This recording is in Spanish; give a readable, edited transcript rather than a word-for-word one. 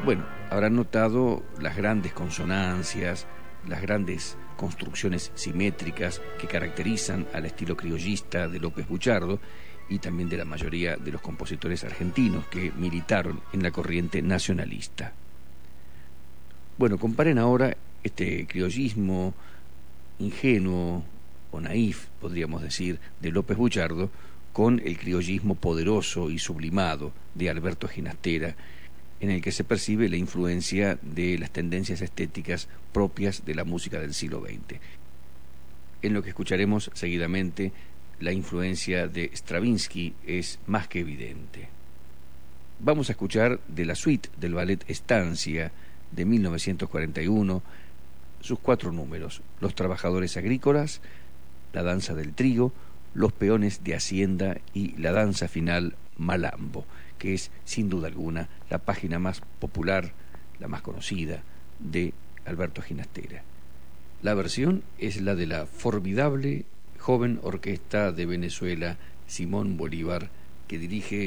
Bueno, habrán notado las grandes consonancias, las grandes construcciones simétricas que caracterizan al estilo criollista de López Buchardo y también de la mayoría de los compositores argentinos que militaron en la corriente nacionalista. Bueno, comparen ahora este criollismo ingenuo o naif, podríamos decir, de López Buchardo con el criollismo poderoso y sublimado de Alberto Ginastera, en el que se percibe la influencia de las tendencias estéticas propias de la música del siglo XX. En lo que escucharemos seguidamente, la influencia de Stravinsky es más que evidente. Vamos a escuchar de la suite del ballet Estancia de 1941 sus 4 números: Los trabajadores agrícolas, La danza del trigo, Los peones de Hacienda y la danza final Malambo, que es sin duda alguna la página más popular, la más conocida de Alberto Ginastera. La versión es la de la formidable joven orquesta de Venezuela Simón Bolívar, que dirige